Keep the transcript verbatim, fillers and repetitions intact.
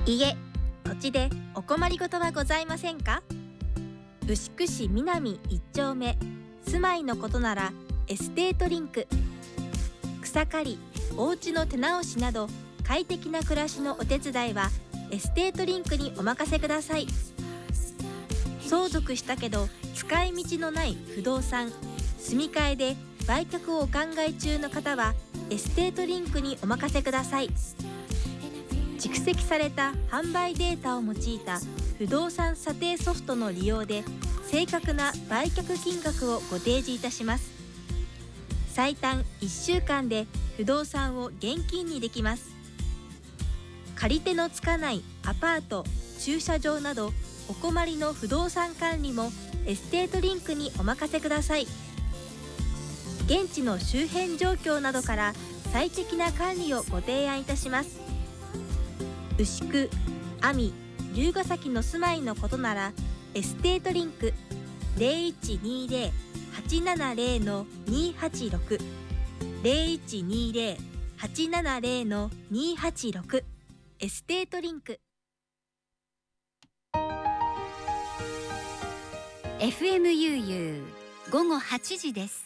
家、土地でお困りごとはございませんか？牛久市南いっ丁目、住まいのことならエステートリンク。草刈り、お家の手直しなど快適な暮らしのお手伝いはエステートリンクにお任せください。相続したけど使い道のない不動産、住み替えで売却をお考え中の方はエステートリンクにお任せください。蓄積された販売データを用いた不動産査定ソフトの利用で正確な売却金額をご提示いたします。最短いっしゅうかんで不動産を現金にできます。借り手のつかないアパート、駐車場などお困りの不動産管理もエステートリンクにお任せください。現地の周辺状況などから最適な管理をご提案いたします。牛久、阿見、龍ヶ崎の住まいのことならエステートリンク ゼロいちにゼロ はちななゼロ にはちろく ゼロいちにゼロ はちななゼロ にはちろくエステートリンク。 エフエムユーユー 午後はちじです。